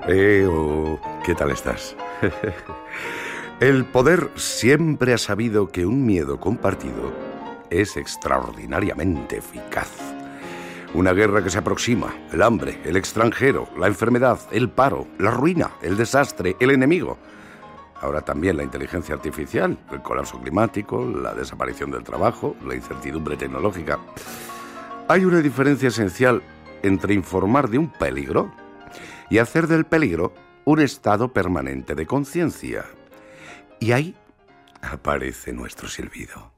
¿Qué tal estás? El poder siempre ha sabido que un miedo compartido es extraordinariamente eficaz. Una guerra que se aproxima, el hambre, el extranjero, la enfermedad, el paro, la ruina, el desastre, el enemigo. Ahora también la inteligencia artificial, el colapso climático, la desaparición del trabajo, la incertidumbre tecnológica. Hay una diferencia esencial entre informar de un peligro y hacer del peligro un estado permanente de conciencia. Y ahí aparece nuestro silbido.